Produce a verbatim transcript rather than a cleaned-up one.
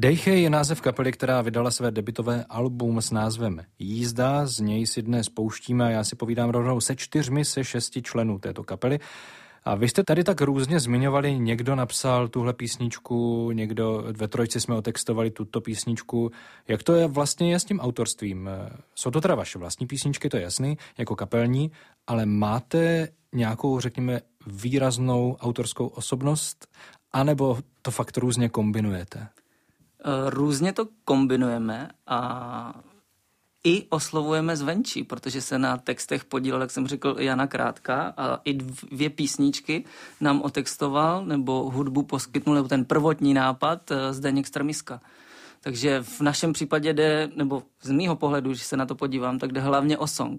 Dejche je název kapely, která vydala své debutové album s názvem Jízda, z něj si dnes pouštíme a já si povídám rovnou se čtyřmi se šesti členů této kapely. A vy jste tady tak různě zmiňovali, někdo napsal tuhle písničku, někdo ve trojci jsme otextovali tuto písničku. Jak to je vlastně je s tím autorstvím? Jsou to teda vaše vlastní písničky, to je jasný, jako kapelní, ale máte nějakou, řekněme, výraznou autorskou osobnost, anebo to fakt různě kombinujete? Různě to kombinujeme a i oslovujeme zvenčí, protože se na textech podílel, jak jsem řekl, Jana Krátka a i dvě písničky nám otextoval nebo hudbu poskytnul, nebo ten prvotní nápad Zdeněk Strmiska. Takže v našem případě jde, nebo z mýho pohledu, když se na to podívám, tak jde hlavně o song.